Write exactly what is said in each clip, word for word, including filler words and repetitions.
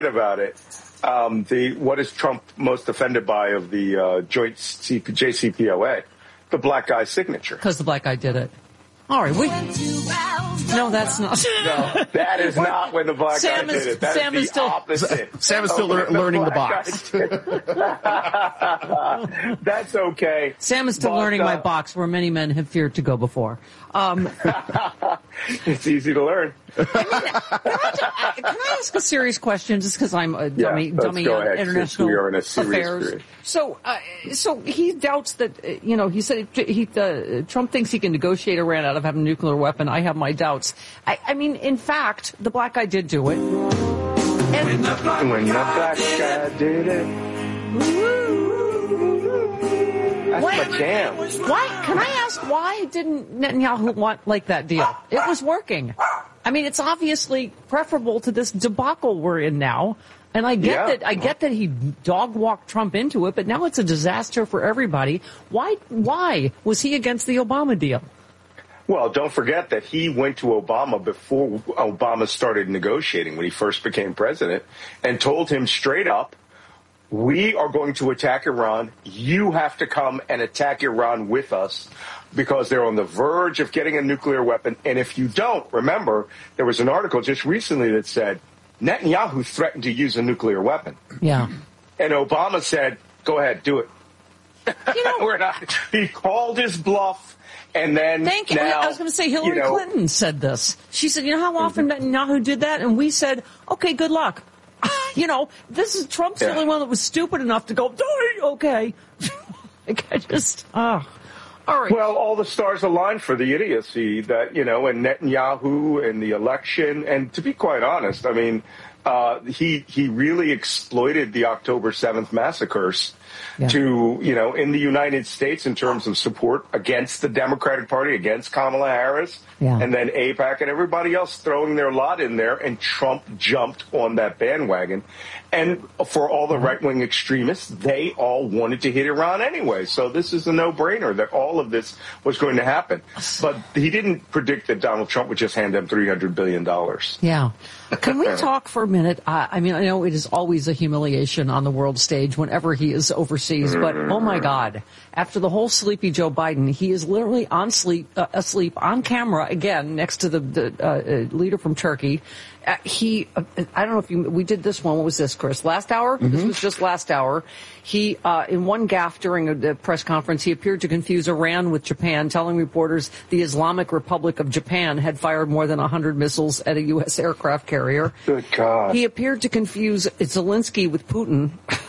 about it. Um, the what is Trump most offended by of the uh, joint J C P O A? The black guy's signature. Because the black guy did it. All right. We, no, that's not. No, that is not when the black Sam guy is, did it. That Sam is is the still, opposite. Sam is still lear- learning the box. That's okay. Sam is still but, learning uh, my box where many men have feared to go before. Um, it's easy to learn. I mean, can, I, can I ask a serious question just because I'm a dummy, yeah, dummy go on ahead, international we are in a serious affairs? period. So, uh, so he doubts that, uh, you know, he said he, uh, Trump thinks he can negotiate Iran out of having a nuclear weapon. I have my doubts. I, I mean, in fact, the black guy did do it. And when the black, when the black guy did it. That's Why, my jam. Why? Can I ask why didn't Netanyahu want like that deal? It was working. I mean, it's obviously preferable to this debacle we're in now. And I get Yeah. that. I get that he dog walked Trump into it, but now it's a disaster for everybody. Why? Why was he against the Obama deal? Well, don't forget that he went to Obama before Obama started negotiating when he first became president and told him straight up, we are going to attack Iran. You have to come and attack Iran with us because they're on the verge of getting a nuclear weapon. And if you don't, remember, there was an article just recently that said Netanyahu threatened to use a nuclear weapon. Yeah. And Obama said, go ahead, do it. You know, We're not, he called his bluff. And then Thank you. now, I was going to say Hillary you know, Clinton said this. She said, you know how often Netanyahu did that? And we said, okay, good luck. You know, this is Trump's Yeah. the only one that was stupid enough to go, okay. Like, I just, oh. All right. Well, all the stars aligned for the idiocy that, you know, and Netanyahu and the election. And to be quite honest, I mean, uh, he he really exploited the October seventh massacres yeah. to, you know, in the United States in terms of support against the Democratic Party, against Kamala Harris, yeah. and then AIPAC and everybody else throwing their lot in there. And Trump jumped on that bandwagon. And for all the right-wing extremists, they all wanted to hit Iran anyway. So this is a no-brainer that all of this was going to happen. But he didn't predict that Donald Trump would just hand them three hundred billion dollars. Yeah. Can we talk for a minute? Uh, I mean, I know it is always a humiliation on the world stage whenever he is overseas, but oh my God, after the whole sleepy Joe Biden, he is literally on sleep, uh, asleep on camera again next to the, the uh, uh, leader from Turkey. Uh, he, uh, I don't know if you, we did this one. What was this, Chris? Last hour? Mm-hmm. This was just last hour. He, uh, in one gaffe during a, a press conference, he appeared to confuse Iran with Japan, telling reporters the Islamic Republic of Japan had fired more than one hundred missiles at a U S aircraft carrier. Good God. He appeared to confuse Zelensky with Putin.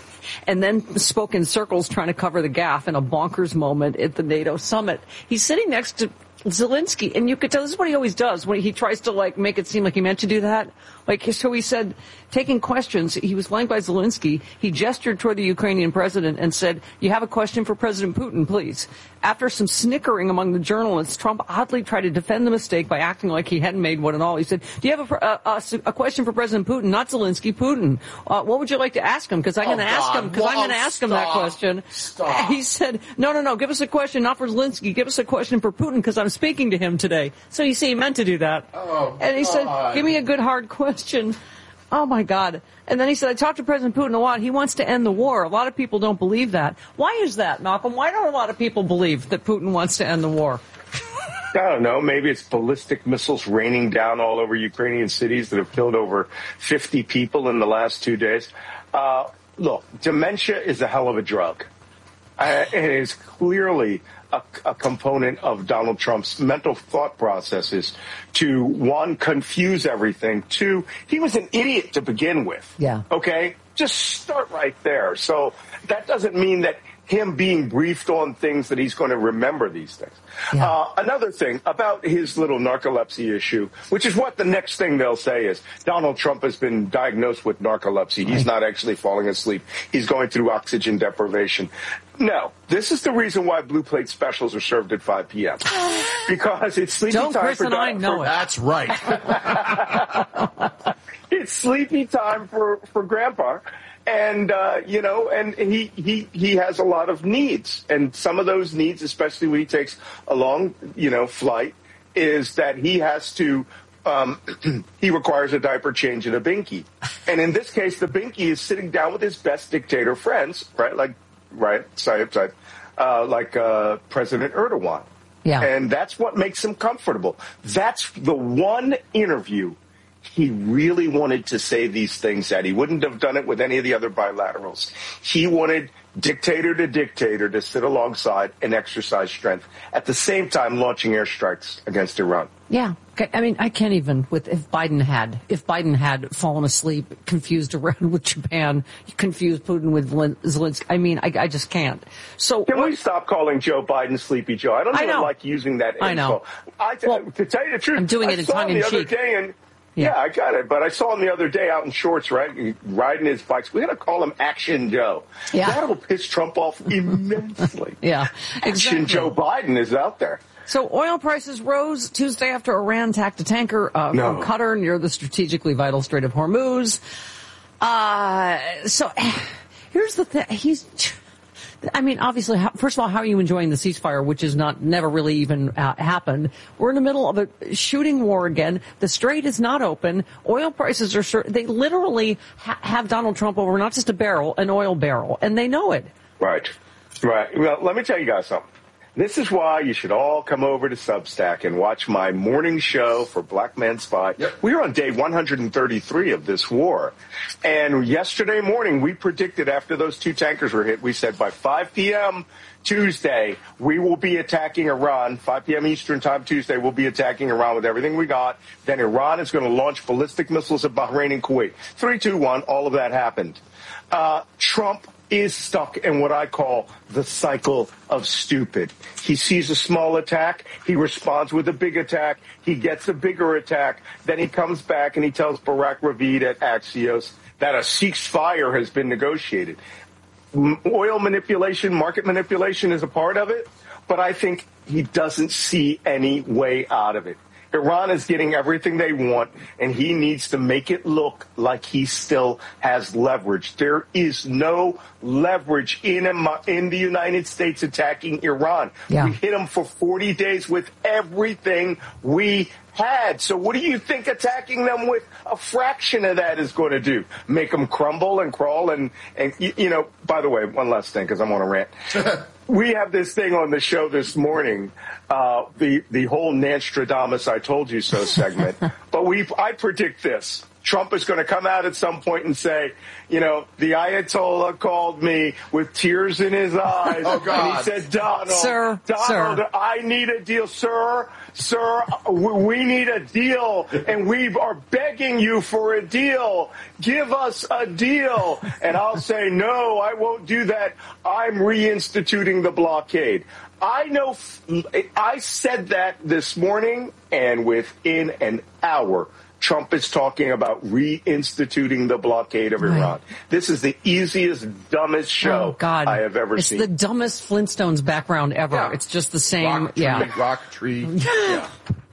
And then spoke in circles trying to cover the gaffe in a bonkers moment at the NATO summit. He's sitting next to Zelensky, and you could tell this is what he always does when he tries to like make it seem like he meant to do that. Like, so he said, taking questions, he was flanked by Zelensky. He gestured toward the Ukrainian president and said, you have a question for President Putin, please. After some snickering among the journalists, Trump oddly tried to defend the mistake by acting like he hadn't made one at all. He said, do you have a, a, a question for President Putin? Not Zelensky, Putin. Uh, what would you like to ask him? Because I'm Oh, going to ask God. him, because Well, I'm going to ask him that stop. question. Stop. He said, no, no, no, give us a question, not for Zelensky. Give us a question for Putin, because I'm speaking to him today. So you see, he meant to do that. Oh, and he God. said, give me a good hard question. Oh, my God. And then he said, I talked to President Putin a lot. He wants to end the war. A lot of people don't believe that. Why is that, Malcolm? Why don't a lot of people believe that Putin wants to end the war? I don't know. Maybe it's ballistic missiles raining down all over Ukrainian cities that have killed over fifty people in the last two days. Uh, look, dementia is a hell of a drug. Uh, it is clearly a, a component of Donald Trump's mental thought processes to, one, confuse everything. Two, he was an idiot to begin with. Yeah. Okay? Just start right there. So that doesn't mean that him being briefed on things that he's going to remember these things. Yeah. Uh, another thing about his little narcolepsy issue, which is what the next thing they'll say is Donald Trump has been diagnosed with narcolepsy. He's not actually falling asleep. He's going through oxygen deprivation. No, this is the reason why Blue Plate specials are served at five p.m. Because it's sleepy Don't time Chris for and I Don- know for- it. That's right. It's sleepy time for, for Grandpa. And, uh, you know, and he, he, he has a lot of needs. And some of those needs, especially when he takes a long, you know, flight, is that he has to um, he requires a diaper change and a binky. And in this case, the binky is sitting down with his best dictator friends, right? Like, right, side side, uh, like uh, President Erdogan. Yeah. And that's what makes him comfortable. That's the one interview he really wanted to say these things at. He wouldn't have done it with any of the other bilaterals. He wanted dictator to dictator to sit alongside and exercise strength, at the same time launching airstrikes against Iran. Yeah. I mean, I can't even, with if Biden had, if Biden had fallen asleep, confused around with Japan, confused Putin with Zelensky. I mean, I, I just can't. So Can we stop calling Joe Biden Sleepy Joe? I don't I even know. like using that info. I know. I, well, to tell you the truth, I'm doing I it in saw tongue him in the other cheek. day and Yeah. Yeah, I got it. But I saw him the other day out in shorts, right, riding his bikes. We're going to call him Action Joe. Yeah. That'll piss Trump off immensely. Yeah, exactly. Action Joe Biden is out there. So oil prices rose Tuesday after Iran attacked a tanker uh, No. from Qatar near the strategically vital Strait of Hormuz. Uh, so here's the thing. He's... I mean, obviously, how, first of all, how are you enjoying the ceasefire, which is not never really even uh, happened? We're in the middle of a shooting war again. The strait is not open. Oil prices are sur- they literally ha- have Donald Trump over not just a barrel, an oil barrel, and they know it. Right, right. Well, let me tell you guys something. This is why you should all come over to Substack and watch my morning show for Black Man Spy. Yep. We're on day one hundred thirty-three of this war. And yesterday morning, we predicted after those two tankers were hit, we said by five p.m. Tuesday, we will be attacking Iran. five p.m. Eastern time Tuesday, we'll be attacking Iran with everything we got. Then Iran is going to launch ballistic missiles at Bahrain and Kuwait. Three, two, one, all of that happened. Uh, Trump is stuck in what I call the cycle of stupid. He sees a small attack, he responds with a big attack, he gets a bigger attack, then he comes back and he tells Barack Ravid at Axios that a ceasefire has been negotiated. M- oil manipulation, market manipulation is a part of it, but I think he doesn't see any way out of it. Iran is getting everything they want, and he needs to make it look like he still has leverage. There is no leverage in in the United States attacking Iran. Yeah. We hit them for forty days with everything we had. So what do you think attacking them with a fraction of that is going to do? Make them crumble and crawl? And, and you know, by the way, one last thing, because I'm on a rant. We have this thing on the show this morning, uh, the, the whole Nanstradamus I told you so segment. But we, I predict this. Trump is going to come out at some point and say, you know, the Ayatollah called me with tears in his eyes. Oh, God. And he said, Donald, Sir, Donald, sir. I need a deal. Sir, sir, we need a deal. And we are begging you for a deal. Give us a deal. And I'll say, no, I won't do that. I'm reinstituting the blockade. I know, I said that this morning, and within an hour, Trump is talking about reinstituting the blockade of Iran. Right. This is the easiest, dumbest show oh, God. I have ever it's seen. It's the dumbest Flintstones background ever. Yeah. It's just the same. Rock tree, yeah. rock tree. Yeah.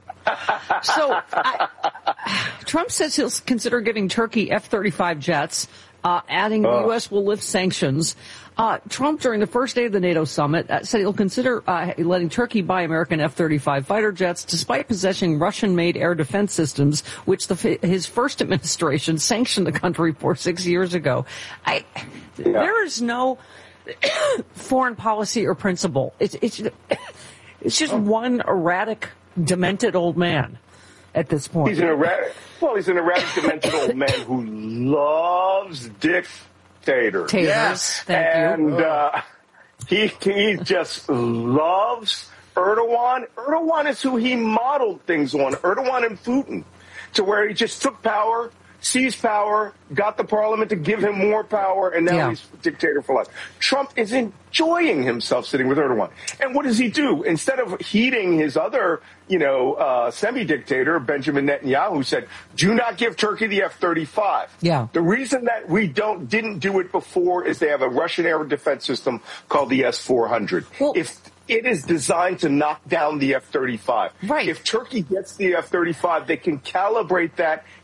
So I, Trump says he'll consider giving Turkey F thirty-five jets, uh, adding the U S will lift sanctions. Uh, Trump, during the first day of the NATO summit, uh, said he'll consider uh, letting Turkey buy American F thirty-five fighter jets, despite possessing Russian-made air defense systems, which the, his first administration sanctioned the country for six years ago. I, Yeah. There is no foreign policy or principle. It's it's it's just one erratic, demented old man at this point. He's an erratic, well, he's an erratic, demented old man who loves dictators. Taters, Yes. thank and you. uh, he he just loves Erdogan. Erdogan is who he modeled things on. Erdogan and Putin, to where he just took power, seized power, got the parliament to give him more power, and now Yeah. he's dictator for life. Trump is enjoying himself sitting with Erdogan. And what does he do? Instead of heeding his other, you know, uh, semi-dictator, Benjamin Netanyahu, who said, do not give Turkey the F thirty-five. Yeah. The reason that we don't didn't do it before is they have a Russian air defense system called the S four hundred. Well, if it is designed to knock down the F thirty-five. Right. If Turkey gets the F thirty-five, they can calibrate that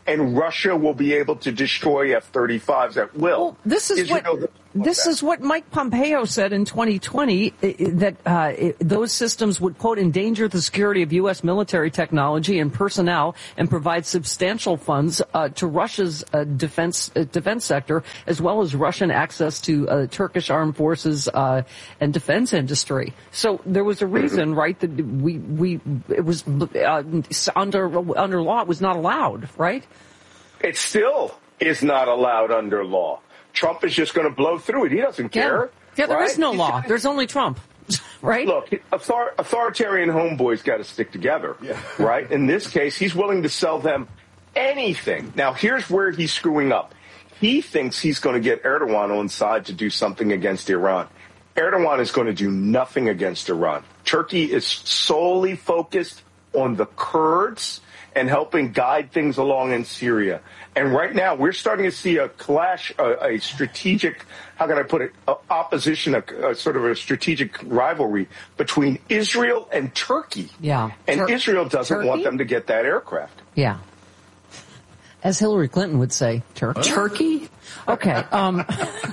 and Russia will be able to destroy F thirty-fives at will. Well, this is Israel what this is what Mike Pompeo said in twenty twenty, that uh, it, those systems would, quote, endanger the security of U S military technology and personnel and provide substantial funds uh, to Russia's uh, defense uh, defense sector, as well as Russian access to uh, Turkish armed forces uh, and defense industry. So there was a reason, right, that we we it was uh, under under law it was not allowed, right? It still is not allowed under law. Trump is just going to blow through it. He doesn't care. Yeah, yeah there right? is no law. There's only Trump, right? Look, author- authoritarian homeboys got to stick together, yeah. right? In this case, he's willing to sell them anything. Now, here's where he's screwing up. He thinks he's going to get Erdogan on side to do something against Iran. Erdogan is going to do nothing against Iran. Turkey is solely focused on the Kurds and helping guide things along in Syria. And right now, we're starting to see a clash, a, a strategic, how can I put it, a opposition, a, a sort of a strategic rivalry between Israel and Turkey. Yeah. And Tur- Israel doesn't Turkey? want them to get that aircraft. Yeah. As Hillary Clinton would say, Tur- Turkey? Okay. Um,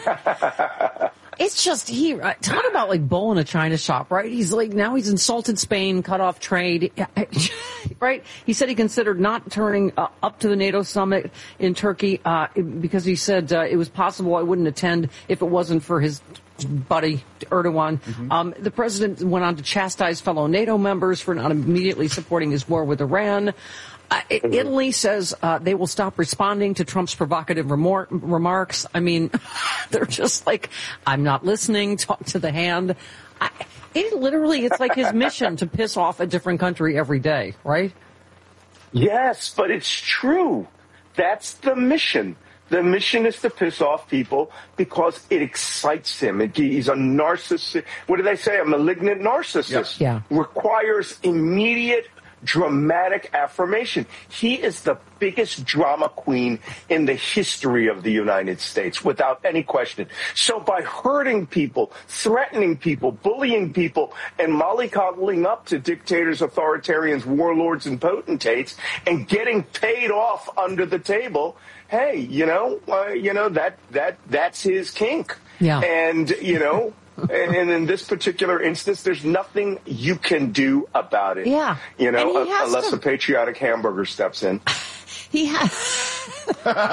it's just, he, talk about like bull in a china shop, right? He's like, now he's insulted Spain, cut off trade, right? He said he considered not turning uh, up to the NATO summit in Turkey uh, because he said uh, it was possible I wouldn't attend if it wasn't for his buddy Erdogan. Mm-hmm. Um, the president went on to chastise fellow NATO members for not immediately supporting his war with Iran. Uh, Italy says uh, they will stop responding to Trump's provocative remor- remarks. I mean, they're just like, I'm not listening, talk to the hand. I, it literally, it's like his mission to piss off a different country every day, right? Yes, but it's true. That's the mission. The mission is to piss off people because it excites him. It, he's a narcissist. What do they say? A malignant narcissist. Yeah. Yeah. Requires immediate dramatic affirmation. He is the biggest drama queen in the history of the United States, without any question. So by hurting people, threatening people, bullying people, and mollycoddling up to dictators, authoritarians, warlords, and potentates, and getting paid off under the table, hey, you know, uh, you know that that that's his kink. Yeah. And you know. And, and in this particular instance, there's nothing you can do about it. Yeah. You know, And he has unless to- a patriotic hamburger steps in. He has,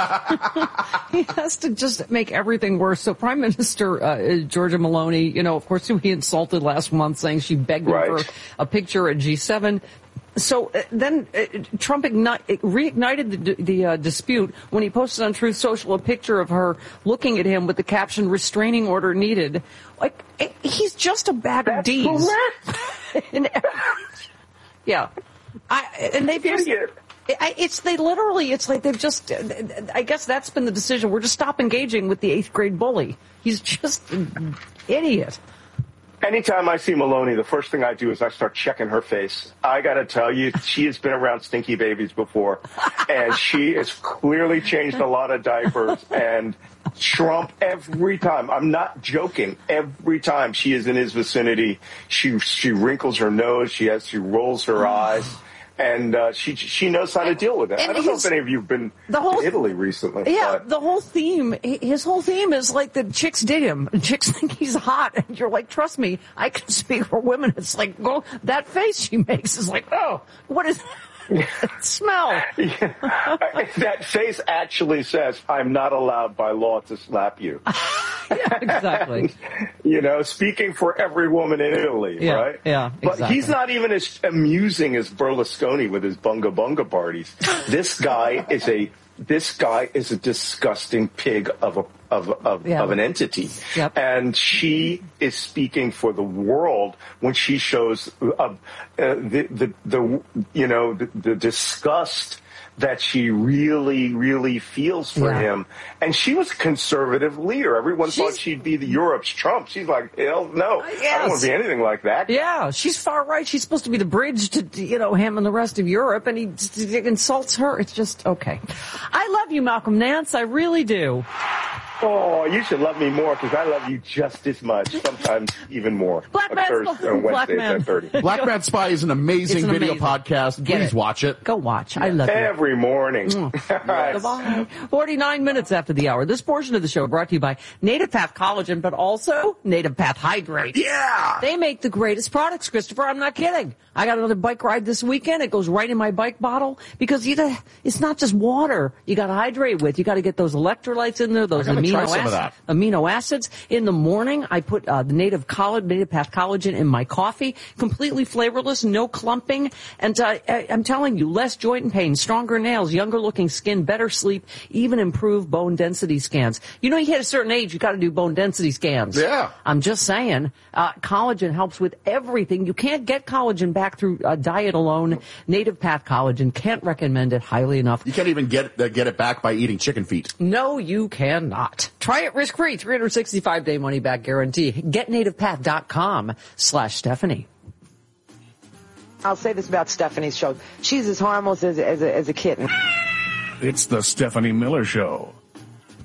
he has to just make everything worse. So Prime Minister uh, Giorgia Meloni, you know, of course, he insulted last month, saying she begged Right. him for a picture at G seven. So uh, then uh, Trump igni- reignited the, the uh, dispute when he posted on Truth Social a picture of her looking at him with the caption, restraining order needed. Like, uh, he's just a bag That's of D's. correct. And, yeah. I, and they've just... Idiot. I, it's they literally. It's like they've just. I guess that's been the decision. We're just stop engaging with the eighth grade bully. He's just an idiot. Anytime I see Maloney, the first thing I do is I start checking her face. I got to tell you, she has been around stinky babies before, and she has clearly changed a lot of diapers. And Trump, every time, I'm not joking, every time she is in his vicinity, she she wrinkles her nose, she has she rolls her eyes. And uh, she she knows how to deal with it. And I don't know his- if any of you have been the whole- to Italy recently. Yeah, but the whole theme, his whole theme is like the chicks dig him. Chicks think he's hot, and you're like, trust me, I can speak for women. It's like, go, that face she makes is like, oh, what is that smell? Yeah. That face actually says, I'm not allowed by law to slap you. Yeah, exactly. You know, speaking for every woman in Italy, Yeah, right? yeah, But exactly. he's not even as amusing as Berlusconi with his bunga bunga parties. This guy is a this guy is a disgusting pig of a of of, Yeah. of an entity. Yep. And she is speaking for the world when she shows uh, uh, the, the the you know the, the disgust that she really, really feels for Yeah. him. And she was a conservative leader. Everyone She's- thought she'd be the Europe's Trump. She's like, hell no. I yes. don't want to be anything like that. Yeah, she's far right. She's supposed to be the bridge to, you know, him and the rest of Europe, and he, he insults her. It's just, okay. I love you, Malcolm Nance. I really do. Oh, you should love me more because I love you just as much, sometimes even more. Black Man Spy. On Black Wednesdays Man. at thirty. Black Man Spy is an amazing It's an video amazing. podcast. Get Please it. watch it. Go watch. I love you. Every morning. Goodbye. forty-nine minutes after the hour. This portion of the show brought to you by Native Path Collagen, but also Native Path Hydrate. Yeah! They make the greatest products, Christopher. I'm not kidding. I got another bike ride this weekend. It goes right in my bike bottle because you gotta, it's not just water you got to hydrate with. You got to get those electrolytes in there, those I gotta amino try some of acids. that. Amino acids. In the morning, I put uh, the Native Collagen, Native Path Collagen in my coffee. Completely flavorless, no clumping. And uh, I, I'm telling you, less joint pain, stronger nails, younger looking skin, better sleep, even improved bone density scans. You know, you hit a certain age, you got to do bone density scans. Yeah. I'm just saying, uh, collagen helps with everything. You can't get collagen back through uh, diet alone. Native Path Collagen, can't recommend it highly enough. You can't even get uh, get it back by eating chicken feet. No, you cannot. Try it risk-free, three hundred sixty-five day money-back guarantee. Get native path dot com slash Stephanie. I'll say this about Stephanie's show. She's as harmless as, as, a, as a kitten. It's the Stephanie Miller Show.